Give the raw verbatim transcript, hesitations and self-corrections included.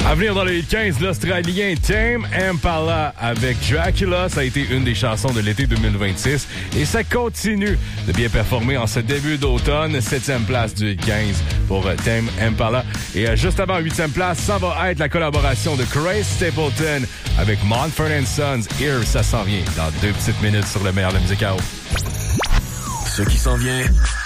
À venir dans le hit quinze, l'Australien Tame Impala avec Dracula. Ça a été une des chansons de l'été deux mille vingt-six. Et ça continue de bien performer en ce début d'automne. Septième place du hit quinze pour Tame Impala. Et euh, juste avant, huitième place, ça va être la collaboration de Chris Stapleton avec Mumford and Sons. Here, ça s'en vient dans deux petites minutes sur le meilleur de la musique à eau. Ce qui s'en vient